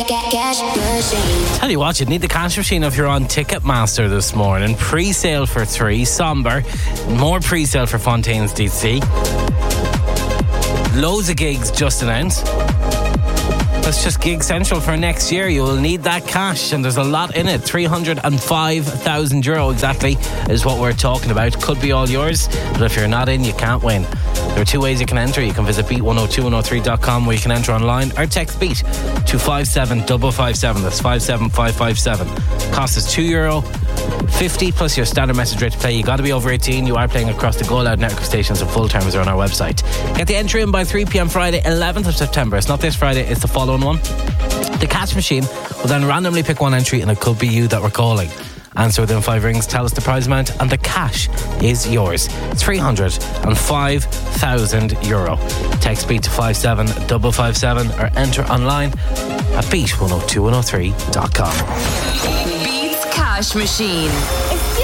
Cash machine. Tell you what, you'd need the cash machine if you're on Ticketmaster this morning. Pre-sale for 3, Somber. More pre-sale for Fontaine's DC. Loads of gigs just announced. That's just Gig Central for next year. You will need that cash, and there's a lot in it. €305,000 exactly is what we're talking about. Could be all yours, but if you're not in, you can't win. There are 2 ways you can enter. You can visit beat102103.com, where you can enter online, or text beat to 57557. That's 57557. Cost is €2.50 plus your standard message rate to play. You got to be over 18. You are playing across the Go Loud network stations, and full terms are on our website. Get the entry in by 3 p.m. Friday 11th of September. It's not this Friday, it's the following one. The cash machine will then randomly pick one entry, and it could be you that we're calling. Answer within 5 rings, tell us the prize amount, and the cash is yours. €305,000. Text beat to 57557 or enter online at beat102103.com. Beats Cash Machine.